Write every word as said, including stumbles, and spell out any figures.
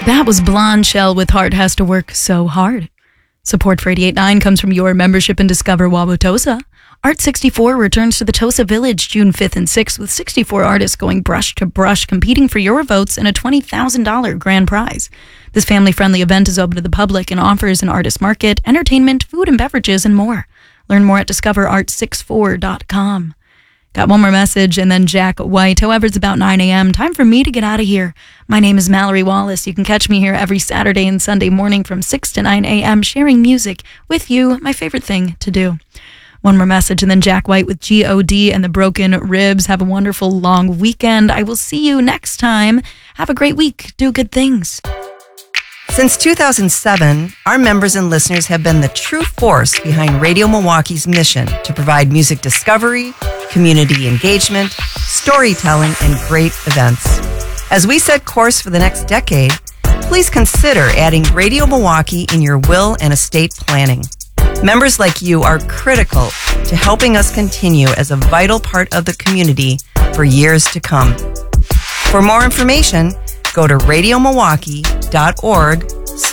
That was Blonde Shell with Heart Has to Work So Hard. Support for eighty-eight point nine comes from your membership in Discover Wauwatosa. Art sixty-four returns to the Tosa Village June fifth and sixth with sixty-four artists going brush to brush, competing for your votes and a twenty thousand dollars grand prize. This family-friendly event is open to the public and offers an artist market, entertainment, food and beverages, and more. Learn more at discover art sixty-four dot com. Got one more message and then Jack White. However, it's about nine a.m. Time for me to get out of here. My name is Mallory Wallace. You can catch me here every Saturday and Sunday morning from six to nine a.m. sharing music with you, my favorite thing to do. One more message and then Jack White with G O D and the Broken Ribs. Have a wonderful long weekend. I will see you next time. Have a great week. Do good things. Since two thousand seven, our members and listeners have been the true force behind Radio Milwaukee's mission to provide music discovery, community engagement, storytelling, and great events. As we set course for the next decade, please consider adding Radio Milwaukee in your will and estate planning. Members like you are critical to helping us continue as a vital part of the community for years to come. For more information, go to radio milwaukee dot org